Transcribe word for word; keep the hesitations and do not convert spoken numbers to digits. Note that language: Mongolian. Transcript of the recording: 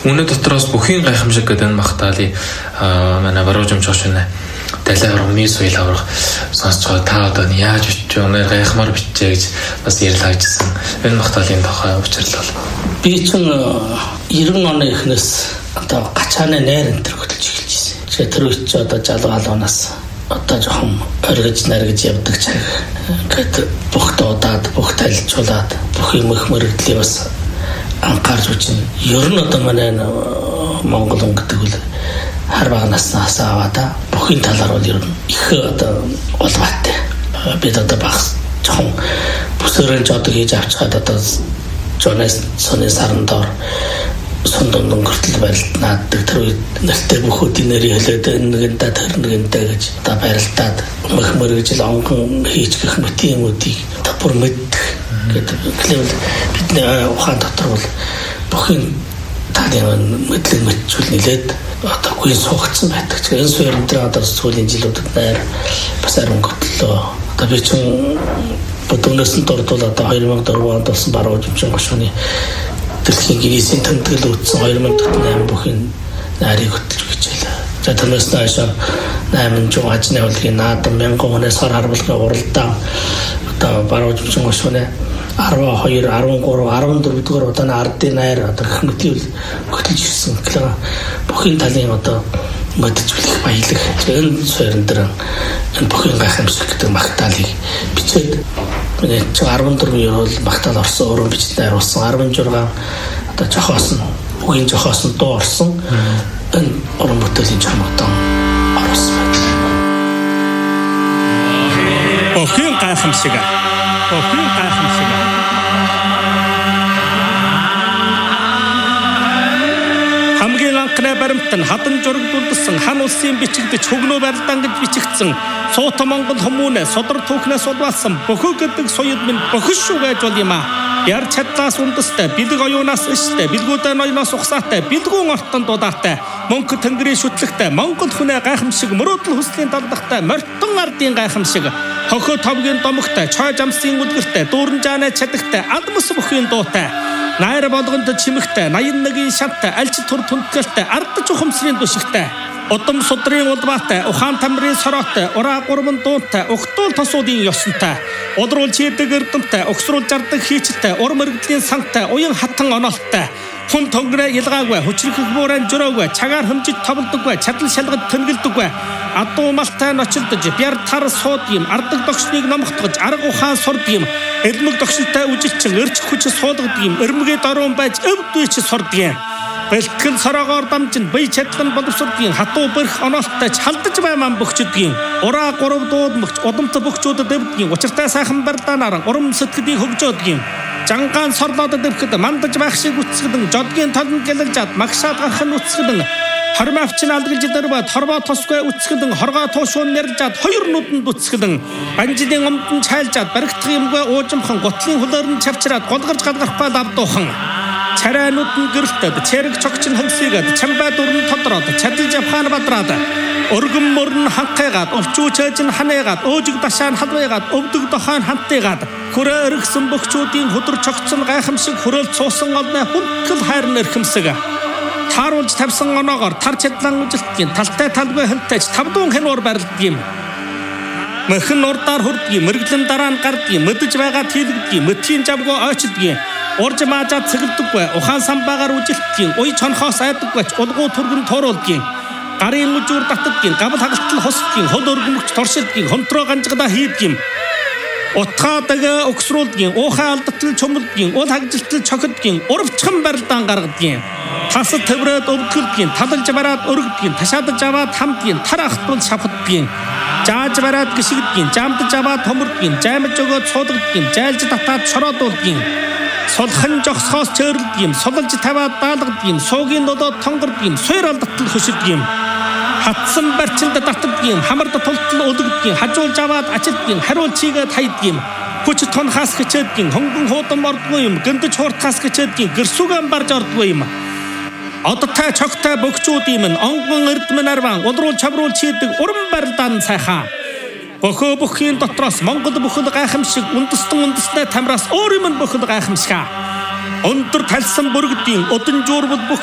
Үүний дотроос бүхийн гайхамшиг гэдэг энэ магтаалыг манай баруужимч очно. Далай ромны соёл аврах сонсцоо та одоо яаж бичиж өнөө гайхмаар бичжээ гэж бас ярьлаа гэжсэн. Энэ магтаалын тухай учирлал. Би чинь ninety оны эхнээс одоо гачааны найр энэ төр хөтлөж эхэлж ирсэн. Тэгээ тэр үеч одоо жалгаалуунаас одоо жоохон оргиж наргиж явдаг цаг. Ингээд бүх дуудаад, бүх талжуулаад, бүх юм их мөрөгдлээ бас анхаарч үчин. Ер нь одоо манай Монгол хүн гэдэг үл хар багнаас аваад бүхний талаар бол ер нь их одоо улбаатай. Бид одоо баг жоохон бүсэрэн жоод хийж авчихад одоо жонес соны сарандор сондон өнгөртөл барилтнаадаг тэр үед нэртэй бүхүүдийн нэрийг хэлээд нэгэнтэ тэр нэгэнтэ гэж одоо барилтаад мөх мөрөж л онгон хийж гэх мэт юм үдийг одоо бүр мэддэг гэдэг. Бидний ухаан дотор бол бүхний талын мэдлэг мэдчүүл нэлээд одоо гүйн суугдсан байдаг. Энэ суурин дээр одоо сүүлийн жилүүдэд найр бас ариун готлоо. Одоо би чинь бодгоноос нь дурдвал одоо two thousand four онд болсон баруужимчин гошууны дэлхийн гинесийн тэмдэглэл үүссэн two thousand eight бүхний найрыг хөтлөж бичээлээ. За танаас наашаа найман жоо ажны авлагын наадам мянган хүнээс хар харбалгын уралдаан одоо баруужимчин гошууны twelve, thirteen, fourteen дугаар удааны ардын найр одоо гэх мэт хөтлөж ирсэн. Тэгэхээр бүхний талын одоо мэдж үлэх баялаг. Энэ суурин дээр энэ бүхний гайхамшиг гэдэг магтаалыг бичээд миний fourteen year бол магтаал орсон, өөрөө бичиж найруулсан. sixteen одоо жохоос нь үгийн жохоос нь дуу орсон. Энэ уран бүтээлийн чамгтан орсон байна. Бүхний гайхамшиг. Бүхний гайхамшиг. Хамгийн анхны баримтан хадан жураг дулдсан хан улсын бичигдэж хөгнөө барилдаан гэж бичигдсэн Суутан Монгол хүмүүнээ содрог түүхнээс улбаалсан бөхөө гэдэг соёл минь бөхөш шүү гэж бол юм аа. Яр чадлаас үндэстэй, бэлэг оюунаас иштэй, бэлгүүдээ ноёноос ухсаатай, бэлгүүн ортон дудаатай, мөнх тэнгэрийн шүтлэгтэй, Монгол хүнээ гайхамшиг мөрөөдөл хүслийн далдахтай, морьтон ардын гайхамшиг, хохоо товгийн домогтой, чой жамсын үлгэртэй, дүүрэн жааны чадагтай, адмас бүхийн дуутай. Найр болгонд чимэгтэй, ninety-one шаттай, альч тур түнтгэлтэй, ардч ухамсрын душигтай. Удам судрын улбаатай, ухаан тамрын сороотой, ураа гурван дуунтай, ухтуул тосуудын ёсонтой, удруул чийдэг эрдэмтэй, өгсрүүл жардаг хийчтэй, ур мэрэгдлийн сантай, уян хатан оноолттой. Хүн тонгороо илгаагүй, хүчрэх бууран жөрөөгүй, цагаар хэмжиж товлдоггүй, чадал шалгад тэнгэлдэггүй. Адуу малтай ночилдож, бяр тар суудгийм, ардаг догшныг номхотгож, арга ухаан сурдгийм, элмэг догшилтай үжилчин, эрч хүч суудгадгийм, эрмэгээ дорон байж өвдвч сурдгийм. Бэлтгэл сороогоор дамжин бие чадлан боловсрдгийн хатуу бэрх оноолттой халдаж байман бөхчдгийн ураа гурав дууд мөгч удамт бөхчүүдэд дэвдгийн учиртай сайхан бардаанаар урам сэтгэлийн хөгжөөдгийн жангаан сорлоод дэвхэд мандаж байх шиг үцгэдэн жодгийн талан гэлэлжад магшаад гарах нь үцгэдэн хормавчин алдгалж дөрвөд хорвоо тосгүй үцгэдэн хоргоо туушуун нэржад хоёр нүдэнд үцгэдэн банжидын өмдөн чайлжад баригдах юмгүй уужимхан гутлын хөлөөрн чавчраад голгарж гадгархпаа давдуухан Чараанууд нь гэрэлтэд, цэрэг чогчин хөнсийгээд, чамбай дүрн тодроод, чадал жавхаан бадраад, өргөн мөрн ханхайгаад, овчуучээж нь ханаагаад, өөжиг дашаан халвайгаад, өвдөг дохоон хантайгаад, хүрээ өргсөн бөхчүүдийн хөдөр чогцсон гайхамшиг хөрөөл цуусан олны хүндэтгэл хайрн эрхэмсэг. Тааруулж тавьсан оноогоор тар чадлан үжилтгийн, талтай талгүй хэнтэйч тавдуун хэнуур барилдгийм. Мөхөн урдаар хүрдгийм, мэргэлэн дараа нь гардгийм, мэдэж байгаа тийлэгдгийм, мэтхийн жавгүй ойчдгийм. Урж маажаад цэгэлдэггүй, ухаан самбаагаар үжилтгийн, уй чонхоос айдаггүйч, улгуу түргэн туруулгийн, гарын үжүүр татдгийн, габал хагалтал хосдгийн, хол өргөмөгч торшилдгийн, хонтроо ганжгадаа хийдгийн, утгаадаг өгсрүүлдгийн, уухай алдтал чумалдгийн, уул хагжилтал чохидгийн, урвчхан барилдаан гаргадгийн, тасад төврөөд өвдгөлдгийн, талалж бараад өргөдгийн, ташаадж аваад хамдгийн, тар ахтуул шавхадгийн, жааж бараад гიშгдгийн, жамдж аваад томордгийн, жаймж өгөөд суудгадгийн, жайлж татаад шороодуулдгийн, Солхон жогсоос чөрлөдгийм, сололж таваад даалгадгийм, суугийн додоод тонгордгийм, суур алдтал хөшилдгийм. Хатсан барчинд татдгийм, хамард тултал өдөгдгийм, хажуулж аваад ачилдгийм, хариул чигээд хайдгийм. Хүч тонхаас хичээдгийм, хонгон хуудан ордгүй юм, гүндэж хууртахаас хичээдгийм, гэрсүгэн барж ордгүй юм. Одтой чогтой бөгчүүд юм, онгон эрдмэн арван, удруул чавруул чийдэг уран барилдаан сайхан. Бөхөө бүхийн дотроос Монгол бүхэл гайхамшиг үндэстэн үндэснээ тамраас өөр юм бүхэл гайхамшиг. Өндөр талсан бүргэдийн удан жуурвал бүх